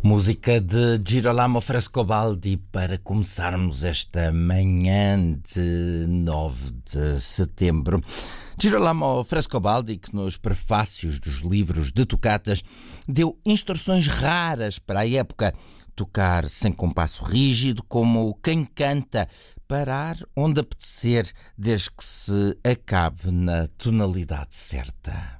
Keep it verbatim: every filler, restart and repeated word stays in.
Música de Girolamo Frescobaldi para começarmos esta manhã de nove de setembro. Girolamo Frescobaldi, que nos prefácios dos livros de tocatas deu instruções raras para a época: tocar sem compasso rígido, como quem canta, parar onde apetecer, desde que se acabe na tonalidade certa.